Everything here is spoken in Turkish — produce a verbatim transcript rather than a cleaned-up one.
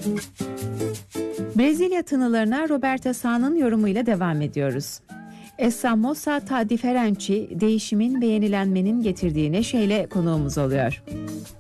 Brezilya tınılarına Roberta Sağ'ın yorumuyla devam ediyoruz. Essa mossa ta differente, değişimin ve yenilenmenin getirdiği neşeyle konuğumuz oluyor.